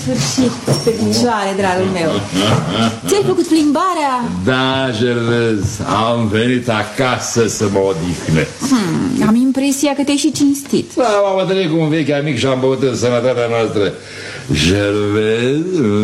sfârșit pe picioare, dragul meu. Ți-ai făcut plimbarea? Da, Gervez, am venit acasă să mă odihnesc. Am impresia că te-ai și cinstit. Da, m-am întâlnit cu un vechi amic și am băut în sănătatea noastră. Gervez,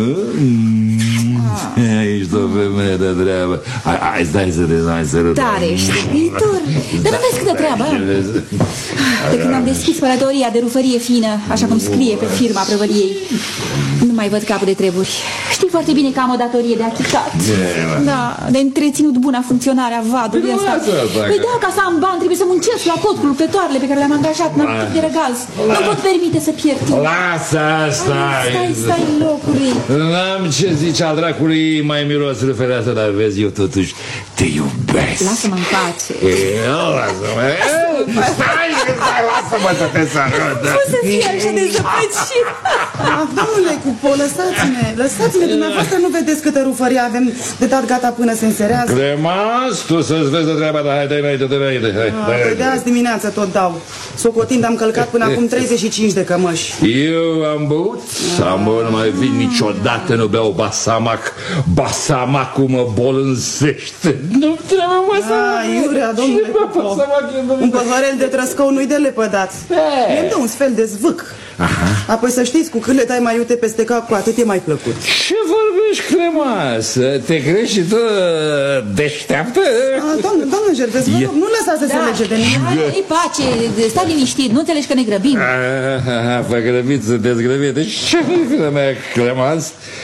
ești o femeie de treabă. Hai, stai să te râd. Tare ești viitor. Dar nu vezi câtă treabă? De când am deschis pălătoria de rufărie fină, așa cum scrie pe firma prăvăliei, nu mai văd capul de treburi. Știi foarte bine că am o datorie de achitat. Da, de întreținut buna funcționare a vadului ăsta. Păi da, ca să am bani, trebuie să muncesc la cot cu lucrătoarele pe care le-am angajat în activ de răgaz. Nu pot permite să pierd timp. Lasă asta! Stai în locului. N-am ce zice al dracului, mai miros râfele asta, dar vezi, eu totuși te iubesc. Lasă-mă în pace. Lasă-mă. Stai, lasă-mă să te sărut. Nu să fie așa de zăpăcit. Domnule Cupo, lăsați-ne, dumneavoastră nu vedeți câtă rufărie avem de dat gata până se înserează? Clemas, tu să-ți vezi de treaba ta, hai, dă-i înainte. Păi de azi dimineața tot dau. Socotind am călcat până acum 35 de cămăși. Eu am băut, nu mai vin niciodată, nu beau basamacul mă bolânzește. Nu trebuie masamac. Iurea, domnule Cupo, un păhărel de trăscău nu-i de lepădat. Mi-mi dă un fel de zvâc. Apoi să știți, cu cât le dai mai iute peste cap, cu atât e mai plăcut. Ce vorbești, Clemas? Te crezi și tu deșteaptă? Doamnă Gervez, vă rog, nu lăsați să se lege de mine. Hai, pace, stai liniștit, nu înțelegi că ne grăbim. Vă grăbiți, sunteți grăbiți. Deci ce fă mea, Clemas?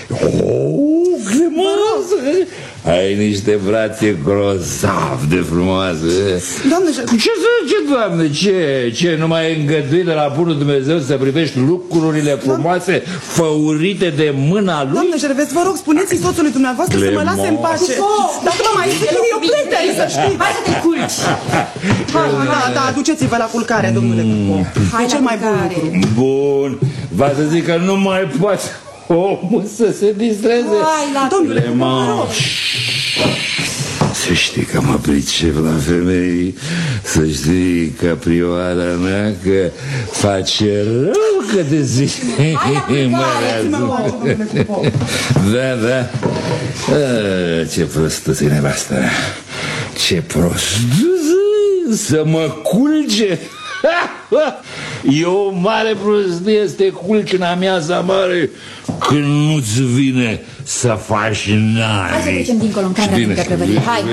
Clemas! Ai niște brațe grozav de frumoase. Doamne Gervez. Ce zice, Doamne? Ce? Nu mai îngădui de la bunul Dumnezeu să privești lucrurile frumoase făurite de mâna lui? Doamne Gervez, vă rog, spuneți-i soțului dumneavoastră să mă lase în pace. Dacă nu mai zic, eu plec de aici, să știi. Hai să te culci. Da, aduceți-vă la culcare, domnule Cupo. Hai, cel mai bun lucru. Bun, va să zic că nu mai poate omul să se distreze. Hai, la domnule Cupo, vă rog. Să știi că mă pricep la femei. Să știi, caprioara mea, că face rău că de zi. Da. Ce prostă-ți nevastă mea. Ce prost să mă culce. E o mare prostie să te culci în amiaza mare când nu-ți vine să faci nani. Hai să trecem dincolo în camera de prăvălie. Hai.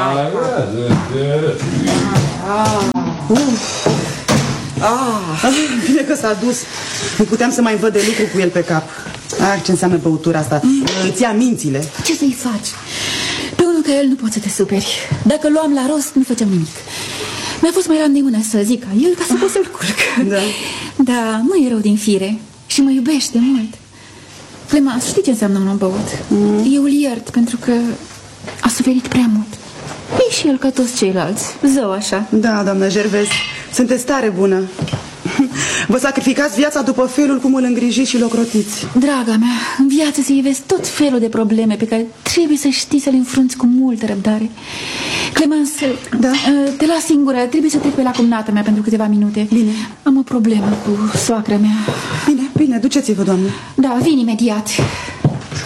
Bine că s-a dus. Nu puteam să mai văd de lucru cu el pe cap. Ce înseamnă băutura asta? Îți ia mințile. Ce să-i faci? Pe unul ca el nu poți să te superi. Dacă luam la rost, nu făceam nimic. Mi-a fost mai la îndemână să zic ca el ca să pot să-l culc. Da, nu e rău din fire și mă iubește mult. Clemas, știi ce înseamnă un om băut? Eu îl iert pentru că a suferit prea mult. E și el ca toți ceilalți, zău așa. Da, doamnă Gervez, sunteți tare bună. Vă sacrificați viața după felul cum îl îngrijiți și locrotiți. Draga mea, în viață se ivesc tot felul de probleme pe care trebuie să știi să le înfrunți cu multă răbdare. Clemens, te las singură, trebuie să trec pe la cumnata mea pentru câteva minute. Bine. Am o problemă cu soacra mea. Bine, duceți-vă, doamnă. Da, vin imediat.